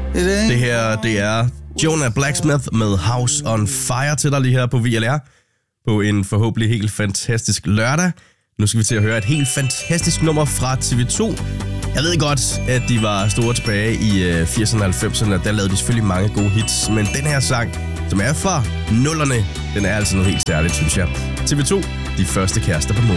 Det her, det er Jonah Blacksmith med House on Fire til dig lige her på VLR. På en forhåbentlig helt fantastisk lørdag. Nu skal vi til at høre et helt fantastisk nummer fra TV2. Jeg ved godt, at de var store tilbage i 80'erne og 90'erne. Der lavede de selvfølgelig mange gode hits. Men den her sang, som er fra 0'erne, den er altså noget helt særligt, synes jeg. TV2, de første kærester på månen.